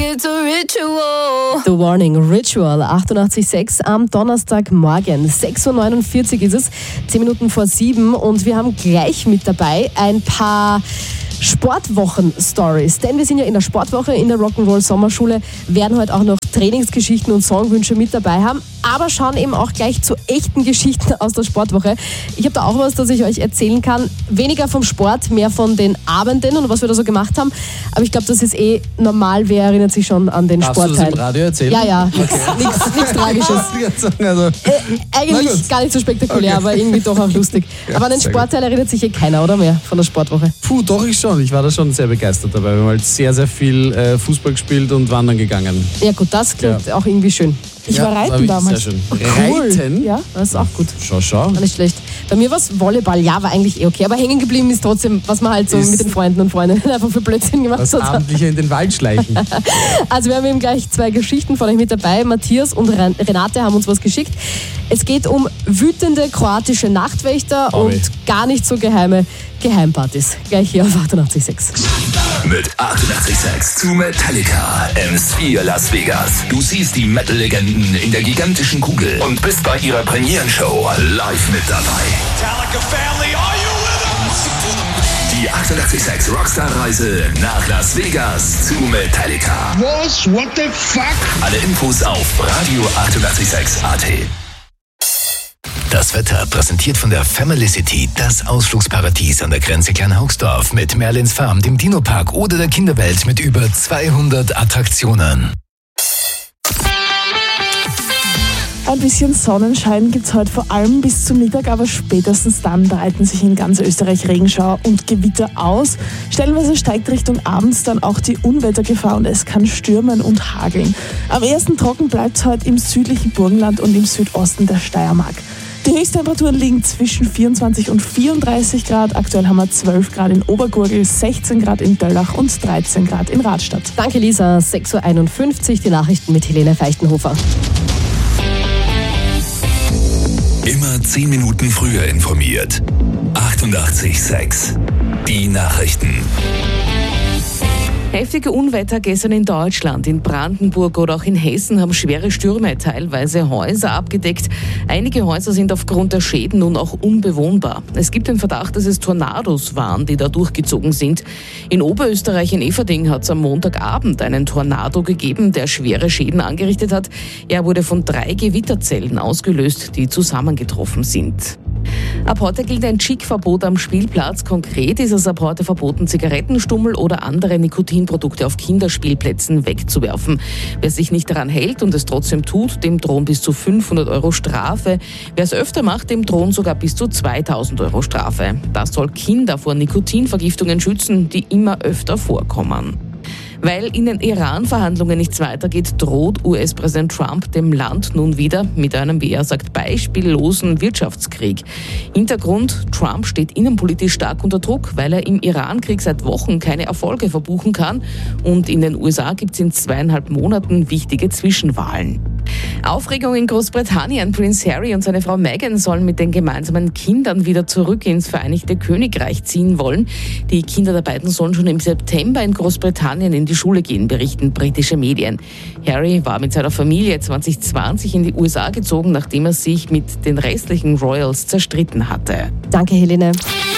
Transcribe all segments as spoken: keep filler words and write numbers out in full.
it's a ritual. The Warning, Ritual, achtundachtzig Komma sechs am Donnerstagmorgen. sechs Uhr neunundvierzig ist es, zehn Minuten vor sieben und wir haben gleich mit dabei ein paar Sportwochen-Stories. Denn wir sind ja in der Sportwoche in der Rock'n'Roll Sommerschule, werden heute auch noch Trainingsgeschichten und Songwünsche mit dabei haben, aber schauen eben auch gleich zu echten Geschichten aus der Sportwoche. Ich habe da auch was, das ich euch erzählen kann. Weniger vom Sport, mehr von den Abenden und was wir da so gemacht haben. Aber ich glaube, das ist eh normal. Wer erinnert sich schon an den Darfst Sportteil? Hast du das im Radio erzählen? Ja, ja. Nichts Tragisches. Also, äh, eigentlich gar nicht so spektakulär, okay. Aber irgendwie doch auch lustig. Ja, aber an den Sportteil gut. Erinnert sich eh keiner, oder mehr, von der Sportwoche? Puh, doch ich schon. Ich war da schon sehr begeistert dabei. Wir haben halt sehr, sehr viel äh, Fußball gespielt und wandern gegangen. Ja gut, das klingt ja. auch irgendwie schön. Ich ja, war reiten war damals. Sehr schön. Cool. Reiten? Ja, das ist auch gut. Schau, schau. War nicht schlecht. Bei mir war es Volleyball. Ja, war eigentlich eh okay. Aber hängen geblieben ist trotzdem, was man halt so ist mit den Freunden und Freundinnen einfach für Blödsinn gemacht das hat. Das Abendliche in den Wald schleichen. Also wir haben eben gleich zwei Geschichten von euch mit dabei. Matthias und Renate haben uns was geschickt. Es geht um wütende kroatische Nachtwächter oh, und weh. gar nicht so geheime Geheimpartys. Gleich hier auf achtundachtzig Komma sechs. Mit achtundachtzig Komma sechs zu Metallica im Sphere Las Vegas. Du siehst die Metal-Legenden in der gigantischen Kugel und bist bei ihrer Premierenshow live mit dabei. Metallica Family, are you with us? Die achtundachtzig Komma sechs Rockstar-Reise nach Las Vegas zu Metallica. Was? What the fuck? Alle Infos auf Radio achtundachtzig Komma sechs A T. Das Wetter präsentiert von der Family City, das Ausflugsparadies an der Grenze Kleinhaugsdorf mit Merlins Farm, dem Dino-Park oder der Kinderwelt mit über zweihundert Attraktionen. Ein bisschen Sonnenschein gibt es heute vor allem bis zum Mittag, aber spätestens dann breiten sich in ganz Österreich Regenschauer und Gewitter aus. Stellenweise steigt Richtung abends dann auch die Unwettergefahr und es kann stürmen und hageln. Am ehesten trocken bleibt es heute im südlichen Burgenland und im Südosten der Steiermark. Die Höchsttemperaturen liegen zwischen vierundzwanzig und vierunddreißig Grad. Aktuell haben wir zwölf Grad in Obergurgl, sechzehn Grad in Döllach und dreizehn Grad in Radstadt. Danke Lisa, sechs Uhr einundfünfzig, die Nachrichten mit Helene Feichtenhofer. Immer zehn Minuten früher informiert. achtundachtzig Komma sechs. Die Nachrichten. Heftige Unwetter gestern in Deutschland, in Brandenburg oder auch in Hessen haben schwere Stürme teilweise Häuser abgedeckt. Einige Häuser sind aufgrund der Schäden nun auch unbewohnbar. Es gibt den Verdacht, dass es Tornados waren, die da durchgezogen sind. In Oberösterreich in Eferding hat es am Montagabend einen Tornado gegeben, der schwere Schäden angerichtet hat. Er wurde von drei Gewitterzellen ausgelöst, die zusammengetroffen sind. Ab heute gilt ein Chic-Verbot am Spielplatz. Konkret ist es ab heute verboten, Zigarettenstummel oder andere Nikotinprodukte auf Kinderspielplätzen wegzuwerfen. Wer sich nicht daran hält und es trotzdem tut, dem drohen bis zu fünfhundert Euro Strafe. Wer es öfter macht, dem drohen sogar bis zu zweitausend Euro Strafe. Das soll Kinder vor Nikotinvergiftungen schützen, die immer öfter vorkommen. Weil in den Iran-Verhandlungen nichts weitergeht, droht U S-Präsident Trump dem Land nun wieder mit einem, wie er sagt, beispiellosen Wirtschaftskrieg. Hintergrund: Trump steht innenpolitisch stark unter Druck, weil er im Iran-Krieg seit Wochen keine Erfolge verbuchen kann. Und in den U S A gibt es in zweieinhalb Monaten wichtige Zwischenwahlen. Aufregung in Großbritannien. Prince Harry und seine Frau Meghan sollen mit den gemeinsamen Kindern wieder zurück ins Vereinigte Königreich ziehen wollen. Die Kinder der beiden sollen schon im September in Großbritannien in die Schule gehen, berichten britische Medien. Harry war mit seiner Familie zwanzig zwanzig in die U S A gezogen, nachdem er sich mit den restlichen Royals zerstritten hatte. Danke, Helene.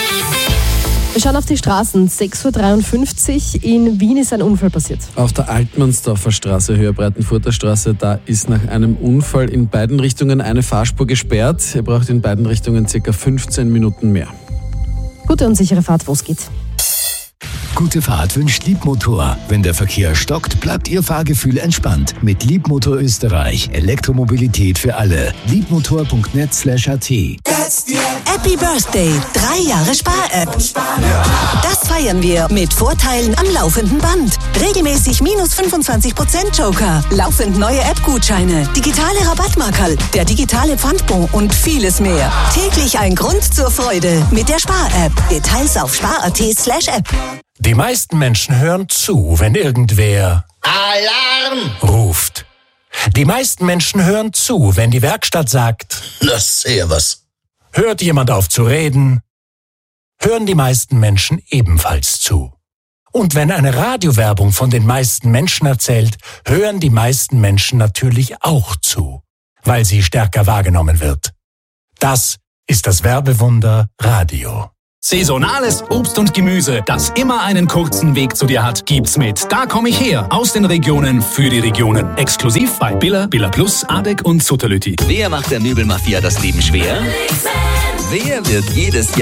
Wir schauen auf die Straßen. sechs Uhr dreiundfünfzig. In Wien ist ein Unfall passiert. Auf der Altmannsdorfer Straße, Höhe Breitenfurter Straße, da ist nach einem Unfall in beiden Richtungen eine Fahrspur gesperrt. Ihr braucht in beiden Richtungen ca. fünfzehn Minuten mehr. Gute und sichere Fahrt, wo es geht. Gute Fahrt wünscht Liebmotor. Wenn der Verkehr stockt, bleibt Ihr Fahrgefühl entspannt. Mit Liebmotor Österreich. Elektromobilität für alle. Liebmotor punkt net slash a t. Happy Birthday. Drei Jahre Spar-App. Das feiern wir mit Vorteilen am laufenden Band. Regelmäßig minus fünfundzwanzig Prozent Joker. Laufend neue App-Gutscheine. Digitale Rabattmarkerl. Der digitale Pfandbon und vieles mehr. Täglich ein Grund zur Freude mit der Spar-App. Details auf spar punkt at slash app. Die meisten Menschen hören zu, wenn irgendwer Alarm ruft. Die meisten Menschen hören zu, wenn die Werkstatt sagt, na servus. Hört jemand auf zu reden, hören die meisten Menschen ebenfalls zu. Und wenn eine Radiowerbung von den meisten Menschen erzählt, hören die meisten Menschen natürlich auch zu, weil sie stärker wahrgenommen wird. Das ist das Werbewunder Radio. Saisonales Obst und Gemüse, das immer einen kurzen Weg zu dir hat, gibt's mit Da komm ich her, aus den Regionen für die Regionen. Exklusiv bei Billa, Billa Plus, Adek und Sutterlütti. Wer macht der Möbelmafia das Leben schwer? Wer wird jedes Jahr